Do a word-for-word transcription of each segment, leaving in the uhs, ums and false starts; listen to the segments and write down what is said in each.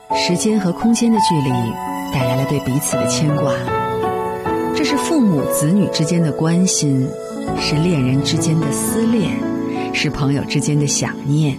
时间和空间的距离带来了对彼此的牵挂，这是父母子女之间的关心，是恋人之间的思恋，是朋友之间的想念。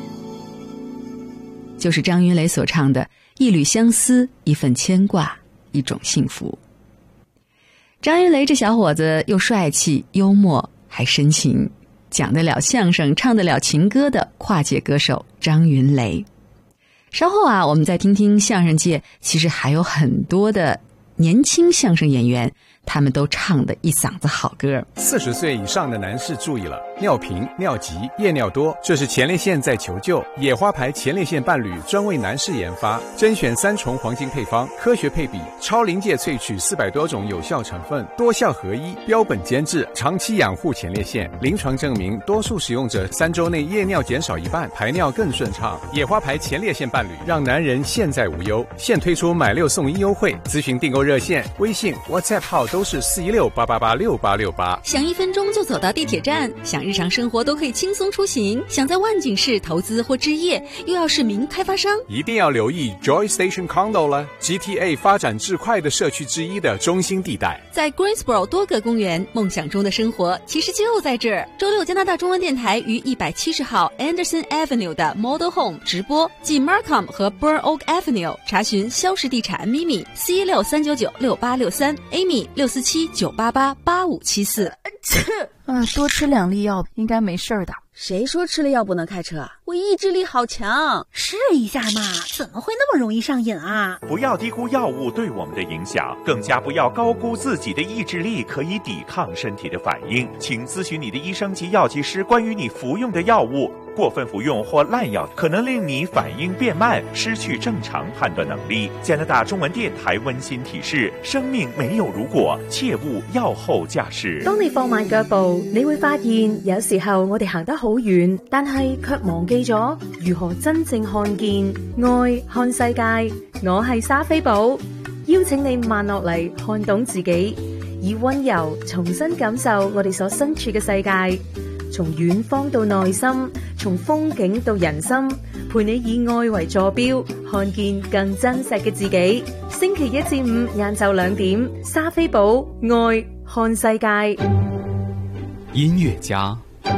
就是张云雷所唱的一缕相思，一份牵挂，一种幸福。张云雷这小伙子又帅气幽默还深情，讲得了相声唱得了情歌的跨界歌手张云雷。稍后啊，我们再听听相声界其实还有很多的年轻相声演员，他们都唱的一嗓子好歌。 四十岁以上的男士注意了，尿频、尿急、夜尿多，这是前列腺在求救。野花牌前列腺伴侣专为男士研发，甄选三重黄金配方，科学配比，超临界萃取四百多种有效成分，多效合一，标本兼治，长期养护前列腺。临床证明，多数使用者三周内夜尿减少一半，排尿更顺畅。野花牌前列腺伴侣让男人现在无忧。现推出买六送一优惠，咨询订购热线、微信、WhatsApp 号都是四一六八八八六八六八。 想一分钟就走到地铁站，想日常生活都可以轻松出行，想在万景市投资或置业，又要是名开发商， 一定要留意 Joy Station Condo 了 ，G T A 发展至快的社区之一的中心地带。 在 Greensboro 多个公园，梦想中的生活其实就在这儿。周六，加拿大中文电台于一百七十号 Anderson Avenue 的 Model Home 直播，即 Markham 和 Burn Oak Avenue， 查询肖氏地产 Mimi 四一六三九九六八六三 Amy 六四七九八八八五七四。 嗯，多吃两粒药应该没事的。 谁说吃了药不能开车？我意志力好强。 试一下嘛，怎么会那么容易上瘾啊？ 不要低估药物对我们的影响，更加不要高估自己的意志力可以抵抗身体的反应。请咨询你的医生及药剂师关于你服用的药物。过分服用或滥药可能令你反应变慢，失去正常判断能力。加拿大中文電台溫馨提示：生命沒有如果，切勿藥後駕駛。 當你放慢腳步，你會發現有時候我哋行得好遠，但係卻忘記咗如何真正看見愛看世界。我係莎菲寶，邀請你慢落嚟，看懂自己，以溫柔重新感受我哋所身處嘅世界。從遠方到內心，從風景到人心，陪你以愛為坐標，看見更真實嘅自己。星期一至五晏晝兩點，莎菲寶愛看世界。 音樂家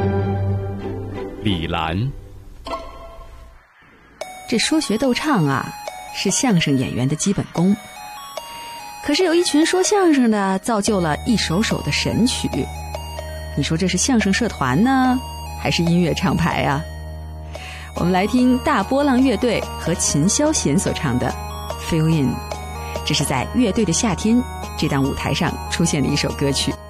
李蘭。 這說學逗唱啊，是相聲演員的基本功。可是有一群說相聲的，造就了一首首的神曲。你說這是相聲社團呢，還是音樂廠牌啊？我們來聽大波浪樂隊和秦霄賢所唱的 Fill In， 這是在樂隊的夏天這檔舞台上出現的一首歌曲。